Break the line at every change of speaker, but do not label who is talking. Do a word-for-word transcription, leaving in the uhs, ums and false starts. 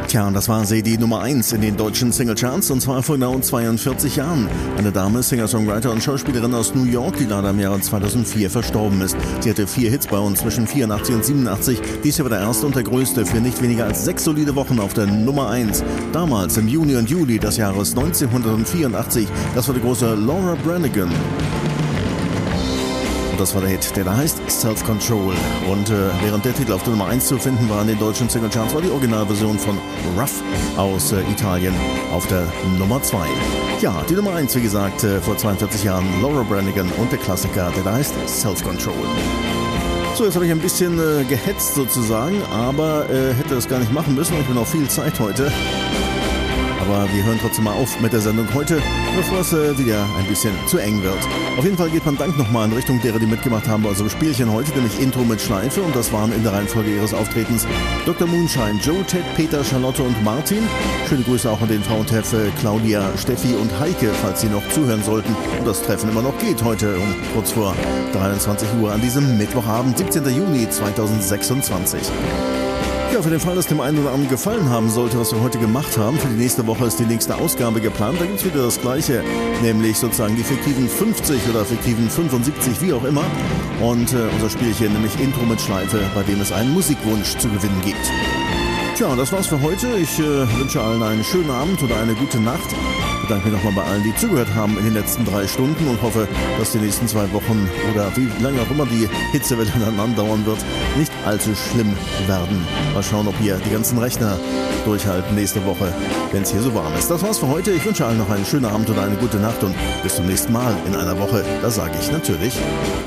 Tja, und das war sie, die Nummer eins in den deutschen Singlecharts, und zwar vor genau zweiundvierzig Jahren. Eine Dame, Singer-Songwriter und Schauspielerin aus New York, die leider im Jahre zweitausendvier verstorben ist. Sie hatte vier Hits bei uns zwischen vierundachtzig und siebenundachtzig. Dies hier war der erste und der größte für nicht weniger als sechs solide Wochen auf der Nummer eins. Damals im Juni und Juli des Jahres neunzehnhundertvierundachtzig. Das war die große Laura Branigan. Das war der Hit, der da heißt Self-Control. Und äh, während der Titel auf der Nummer eins zu finden war in den deutschen Singlecharts, war die Originalversion von Rough aus äh, Italien auf der Nummer zwei. Ja, die Nummer eins, wie gesagt, äh, vor zweiundvierzig Jahren, Laura Branigan und der Klassiker, der da heißt Self-Control. So, jetzt habe ich ein bisschen äh, gehetzt sozusagen, aber äh, hätte das gar nicht machen müssen. Ich bin noch viel Zeit heute. Aber wir hören trotzdem mal auf mit der Sendung heute, bevor es äh, wieder ein bisschen zu eng wird. Auf jeden Fall geht mein Dank nochmal in Richtung derer, die mitgemacht haben bei unserem Spielchen heute, nämlich Intro mit Schleife, und das waren in der Reihenfolge ihres Auftretens Doktor Moonshine, Joe, Ted, Peter, Charlotte und Martin. Schöne Grüße auch an den Frauentreff Claudia, Steffi und Heike, falls sie noch zuhören sollten und das Treffen immer noch geht heute um kurz vor dreiundzwanzig Uhr an diesem Mittwochabend, siebzehnten Juni zweitausendsechsundzwanzig. Ja, für den Fall, dass dem einen oder anderen gefallen haben sollte, was wir heute gemacht haben, für die nächste Woche ist die nächste Ausgabe geplant. Da gibt es wieder das Gleiche, nämlich sozusagen die fiktiven fünfzig oder fiktiven fünfundsiebzig, wie auch immer. Und äh, unser Spielchen, nämlich Intro mit Schleife, bei dem es einen Musikwunsch zu gewinnen gibt. Tja, das war's für heute. Ich äh, wünsche allen einen schönen Abend oder eine gute Nacht. Ich bedanke mich nochmal bei allen, die zugehört haben in den letzten drei Stunden und hoffe, dass die nächsten zwei Wochen oder wie lange auch immer die Hitzewelle dann andauern wird, nicht allzu schlimm werden. Mal schauen, ob hier die ganzen Rechner durchhalten nächste Woche, wenn es hier so warm ist. Das war's für heute. Ich wünsche allen noch einen schönen Abend oder eine gute Nacht und bis zum nächsten Mal in einer Woche. Da sage ich natürlich